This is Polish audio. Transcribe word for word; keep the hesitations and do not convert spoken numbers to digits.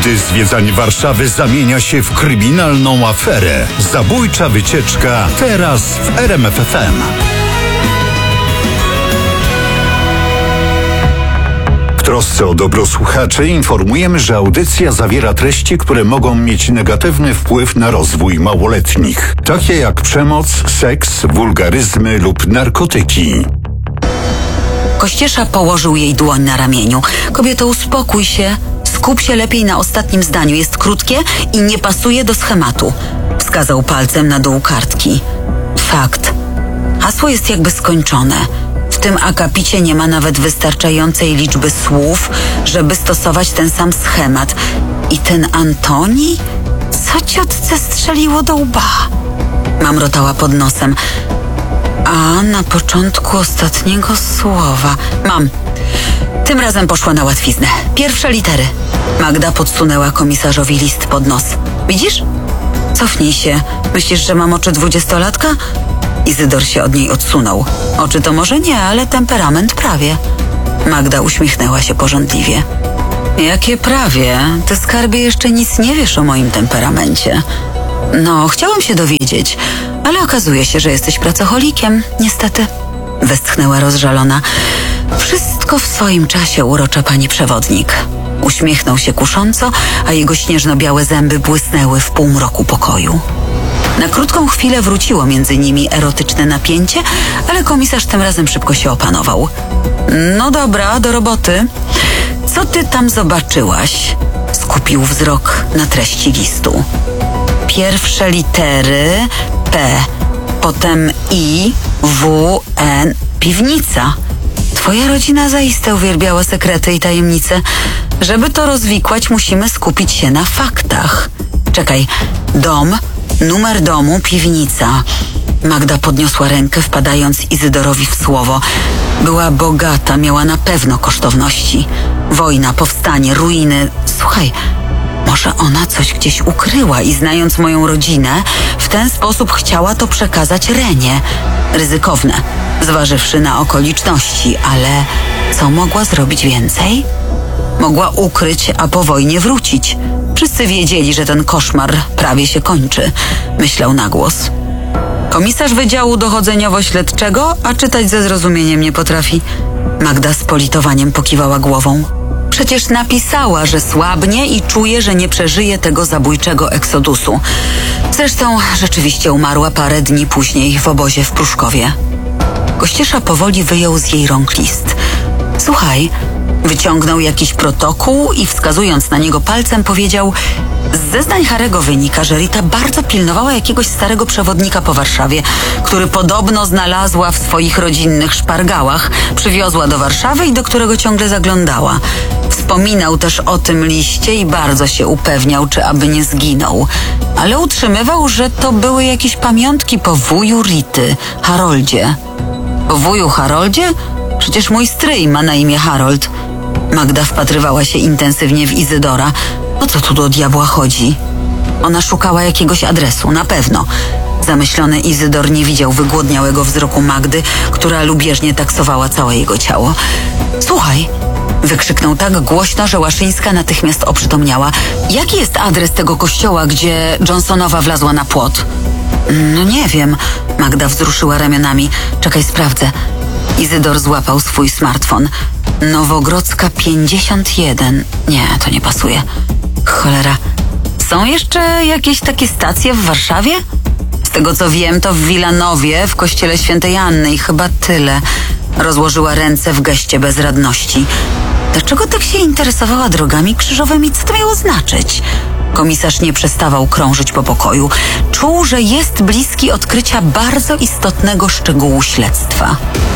gdy zwiedzanie Warszawy zamienia się w kryminalną aferę. Zabójcza wycieczka teraz w R M F F M. W trosce o dobro słuchaczy informujemy, że audycja zawiera treści, które mogą mieć negatywny wpływ na rozwój małoletnich, takie jak przemoc, seks, wulgaryzmy lub narkotyki. Kościesza położył jej dłoń na ramieniu. Kobieto, uspokój się. Skup się lepiej na ostatnim zdaniu. Jest krótkie i nie pasuje do schematu. Wskazał palcem na dół kartki. Fakt. Hasło jest jakby skończone. W tym akapicie nie ma nawet wystarczającej liczby słów, żeby stosować ten sam schemat. I ten Antoni? Co ciotce strzeliło do łba? Mamrotała pod nosem. A na początku ostatniego słowa. Mam. Tym razem poszła na łatwiznę. Pierwsze litery. Magda podsunęła komisarzowi list pod nos. Widzisz? Cofnij się. Myślisz, że mam oczy dwudziestolatka? Izydor się od niej odsunął. Oczy to może nie, ale temperament prawie. Magda uśmiechnęła się pożądliwie. Jakie prawie? Ty, skarbie, jeszcze nic nie wiesz o moim temperamencie. No, chciałam się dowiedzieć, ale okazuje się, że jesteś pracocholikiem, niestety. Westchnęła rozżalona. Wszystko w swoim czasie, urocza pani przewodnik. Uśmiechnął się kusząco, a jego śnieżno-białe zęby błysnęły w półmroku pokoju. Na krótką chwilę wróciło między nimi erotyczne napięcie, ale komisarz tym razem szybko się opanował. No dobra, do roboty. Co ty tam zobaczyłaś? Skupił wzrok na treści listu. Pierwsze litery P, potem I, W, N, piwnica. Twoja rodzina zaiste uwielbiała sekrety i tajemnice. Żeby to rozwikłać, musimy skupić się na faktach. Czekaj, dom, numer domu, piwnica. Magda podniosła rękę, wpadając Izydorowi w słowo. Była bogata, miała na pewno kosztowności. Wojna, powstanie, ruiny. Słuchaj, może ona coś gdzieś ukryła i znając moją rodzinę, w ten sposób chciała to przekazać Renie. Ryzykowne, zważywszy na okoliczności, ale co mogła zrobić więcej? Mogła ukryć, a po wojnie wrócić. Wszyscy wiedzieli, że ten koszmar prawie się kończy, myślał na głos. Komisarz Wydziału Dochodzeniowo-Śledczego, a czytać ze zrozumieniem nie potrafi. Magda z politowaniem pokiwała głową. Przecież napisała, że słabnie i czuje, że nie przeżyje tego zabójczego eksodusu. Zresztą rzeczywiście umarła parę dni później w obozie w Pruszkowie. Kościesza powoli wyjął z jej rąk list. Słuchaj, wyciągnął jakiś protokół i wskazując na niego palcem powiedział: z zeznań Harego wynika, że Rita bardzo pilnowała jakiegoś starego przewodnika po Warszawie, który podobno znalazła w swoich rodzinnych szpargałach, przywiozła do Warszawy i do którego ciągle zaglądała. Wspominał też o tym liście i bardzo się upewniał, czy aby nie zginął. Ale utrzymywał, że to były jakieś pamiątki po wuju Rity, Haroldzie. Po wuju Haroldzie? Przecież mój stryj ma na imię Harold. Magda wpatrywała się intensywnie w Izydora. O co tu do diabła chodzi? Ona szukała jakiegoś adresu, na pewno. Zamyślony Izydor nie widział wygłodniałego wzroku Magdy, która lubieżnie taksowała całe jego ciało. Słuchaj, wykrzyknął tak głośno, że Łaszyńska natychmiast oprzytomniała. Jaki jest adres tego kościoła, gdzie Johnsonowa wlazła na płot? No nie wiem. Magda wzruszyła ramionami. Czekaj, sprawdzę. Izydor złapał swój smartfon. Nowogrodzka pięćdziesiąt jeden. Nie, to nie pasuje. Cholera. Są jeszcze jakieś takie stacje w Warszawie? Z tego co wiem, to w Wilanowie, w kościele świętej Anny i chyba tyle. Rozłożyła ręce w geście bezradności. Dlaczego tak się interesowała drogami krzyżowymi? Co to miało znaczyć? Komisarz nie przestawał krążyć po pokoju. Czuł, że jest bliski odkrycia bardzo istotnego szczegółu śledztwa.